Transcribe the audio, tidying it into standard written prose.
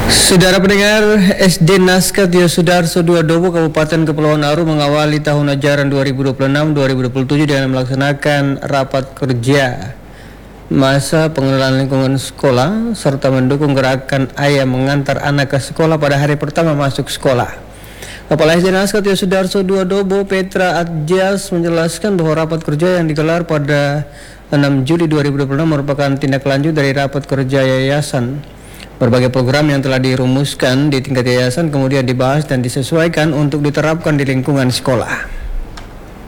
Saudara pendengar, SD Naskah Tio Sudarso 2 Dobo Kabupaten Kepulauan Aru mengawali tahun ajaran 2026-2027 dengan melaksanakan rapat kerja masa pengenalan lingkungan sekolah serta mendukung gerakan ayah mengantar anak ke sekolah pada hari pertama masuk sekolah. Kepala SD Naskah Tio Sudarso 2 Dobo Petra Adjas menjelaskan bahwa rapat kerja yang digelar pada 6 Juli 2026 merupakan tindak lanjut dari rapat kerja yayasan. Berbagai program yang telah dirumuskan di tingkat yayasan kemudian dibahas dan disesuaikan untuk diterapkan di lingkungan sekolah.